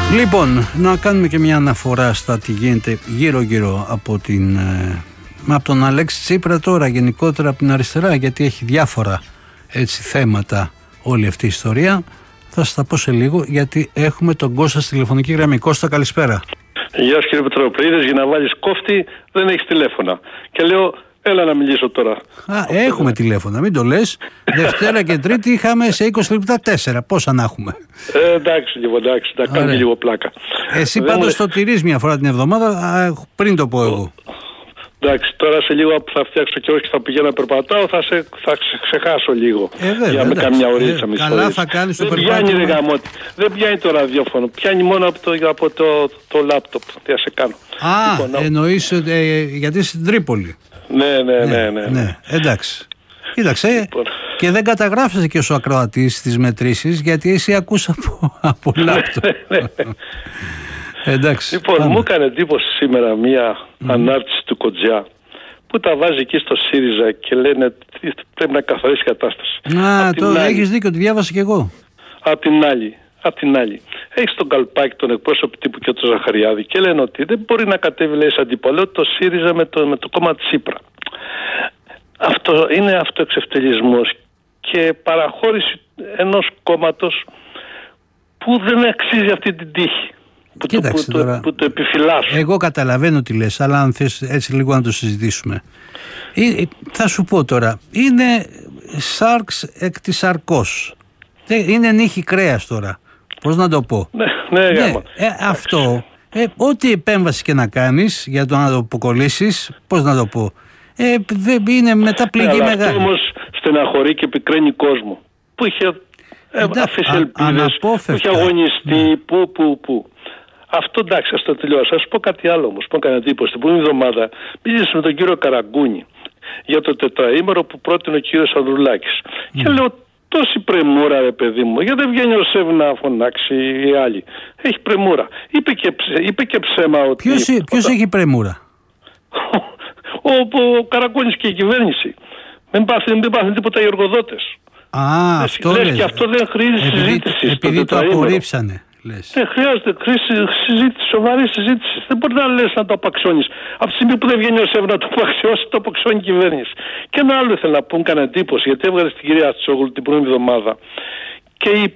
Λοιπόν, να κάνουμε και μια αναφορά στα τι γίνεται γύρω-γύρω από τον Αλέξη Τσίπρα τώρα, γενικότερα από την αριστερά, γιατί έχει διάφορα έτσι θέματα όλη αυτή η ιστορία. Θα σας τα πω σε λίγο, γιατί έχουμε τον Κώστα στη τηλεφωνική γραμμή. Κώστα, καλησπέρα. Γεια σου κύριε Πετροπλήδης, για να βάλεις κόφτη δεν έχεις τηλέφωνα. Και λέω, έλα να μιλήσω τώρα. Έχουμε τηλέφωνα, μην το λες. Δευτέρα και Τρίτη είχαμε σε 20 λεπτά 4. Πόσα να έχουμε. Εντάξει, να κάνω και λίγο πλάκα. Εσύ πάντως το τηρείς μια φορά την εβδομάδα, πριν το πω εγώ. Εντάξει, τώρα σε λίγο που θα φτιάξω και όχι θα πηγαίνω να περπατάω, θα ξεχάσω λίγο. Για με καμιά ωρίτσα, μισή καλά θα κάνεις το περπάτημα. Δεν πιάνει ρε γαμώτη, δεν πιάνει το ραδιόφωνο, πιάνει μόνο από το λάπτοπ. Τι θα σε κάνω. Λοιπόν, εννοείς γιατί είσαι στην Τρίπολη. Ναι. Εντάξει. Κοίταξε, και δεν καταγράφεσαι και ως ο ακροατής στις μετρήσεις, γιατί εσύ ακούς από λάπτοπ. Εντάξει, λοιπόν, μου έκανε εντύπωση σήμερα μία ανάρτηση του Κοντζιά που τα βάζει εκεί στο ΣΥΡΙΖΑ και λένε πρέπει να καθορίσει η κατάσταση. Έχεις δίκιο, τη διάβασα κι εγώ. Απ' την άλλη, έχεις τον Καλπάκη, τον εκπρόσωπο τύπου και τον Ζαχαριάδη και λένε ότι δεν μπορεί να κατέβει, λέει, σε αντιπολό το ΣΥΡΙΖΑ με το κόμμα Τσίπρα. Αυτό είναι αυτοεξευτελισμός και παραχώρηση ενός κόμματος που δεν αξίζει αυτή την τύχη. Που το επιφυλάσσουν. Εγώ καταλαβαίνω τι λες, αλλά αν θες έτσι λίγο να το συζητήσουμε. Θα σου πω τώρα, είναι σάρξ εκ της σαρκός. Είναι νύχη κρέας τώρα. Πώς να το πω. Ναι. Αυτό, ό,τι επέμβαση και να κάνεις για το να το αποκολλήσεις, πώς να το πω, είναι μετά πληγή μεγάλη. Αυτό όμως στεναχωρεί και πικραίνει κόσμο που είχε αφήσει ελπίδες, που είχε αγωνιστεί, που. Αυτό εντάξει, ας το τελειώσω. Ας πω κάτι άλλο όμως, που έκανε εντύπωση. Την προηγούμενη εβδομάδα μίλησα με τον κύριο Καραγκούνη για το τετραήμερο που πρότεινε ο κύριος Ανδρουλάκης. Και λέω, τόση πρεμούρα ρε παιδί μου, γιατί δεν βγαίνει ο ΣΕΒ να φωνάξει οι άλλοι. Έχει πρεμούρα. Είπε και ψέμα ότι... Ποιος έχει πρεμούρα? Ο Καραγκούνης και η κυβέρνηση. Μην πάθουν τίποτα οι εργοδότες. Αυτό λες. Και αυτό δεν χρήζει συζήτηση. Επειδή το απορρίψανε. Δεν χρειάζεται συζήτηση, σοβαρή συζήτηση. Δεν μπορεί να λες να το απαξιώνεις. Από τη στιγμή που δεν βγαίνει ο ΣΕΒ να το απαξιώσει, το απαξιώνει η κυβέρνηση. Και ένα άλλο ήθελα να πω, μου έκανε εντύπωση, γιατί έβγαλε στην κυρία Τσόγλου την προηγούμενη εβδομάδα και είπε